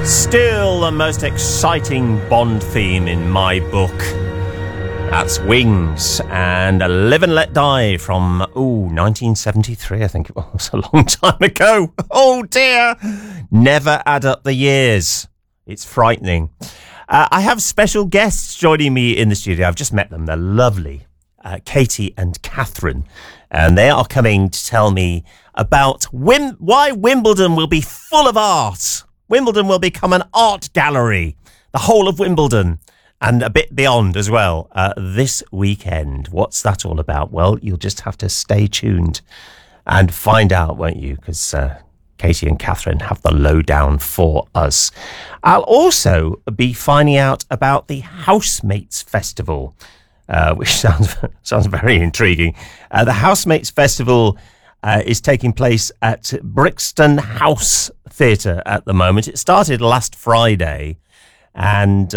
Still the most exciting Bond theme in my book. That's Wings and Live and Let Die from 1973, I think it was. A long time ago. Oh dear. Never add up the years. It's frightening. I have special guests joining me in the studio. I've just met them. They're lovely. Katie and Catherine. And they are coming to tell me about why Wimbledon will be full of art. Wimbledon will become an art gallery. The whole of Wimbledon. And a bit beyond as well, this weekend. What's that all about? Well, you'll just have to stay tuned and find out, won't you? Because Katie and Catherine have the lowdown for us. I'll also be finding out about the Housemates Festival, which sounds very intriguing. The Housemates Festival is taking place at Brixton House Theatre at the moment. It started last Friday, and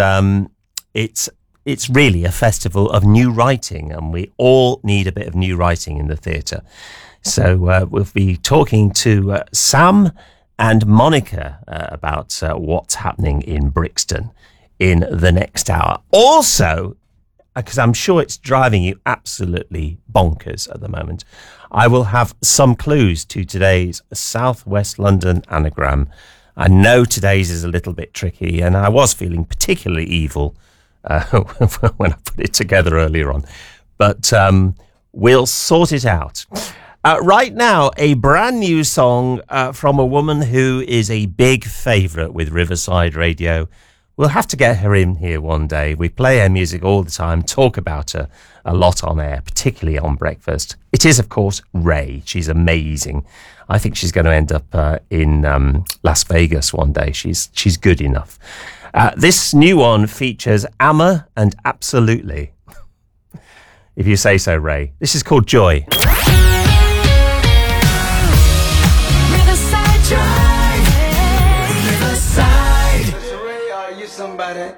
it's really a festival of new writing, and we all need a bit of new writing in the theatre. So we'll be talking to Sam and Monica about what's happening in Brixton in the next hour. Also, because I'm sure it's driving you absolutely bonkers at the moment, I will have some clues to today's South West London anagram. I know today's is a little bit tricky, and I was feeling particularly evil when I put it together earlier on. But we'll sort it out. Right now, a brand new song from a woman who is a big favourite with Riverside Radio. We'll have to get her in here one day. We play her music all the time, talk about her a lot on air, particularly on Breakfast. It is, of course, Ray. She's amazing. I think she's going to end up in Las Vegas one day. She's good enough. This new one features Amma and Absolutely. If you say so, Ray. This is called Joy.